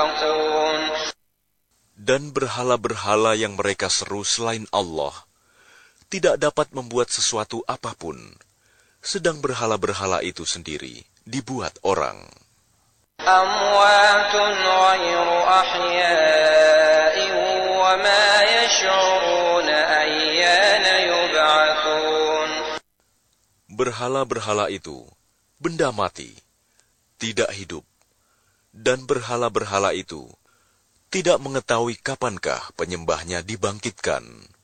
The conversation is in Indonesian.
يبعثون. Dan berhala-berhala yang mereka seru selain Allah tidak dapat membuat sesuatu apapun, sedang berhala-berhala itu sendiri dibuat orang. أموات غير أحياء وما يشعرون أيان يبعثون. Berhala-berhala itu benda mati, tidak hidup, dan berhala-berhala itu tidak mengetahui kapankah penyembahnya dibangkitkan.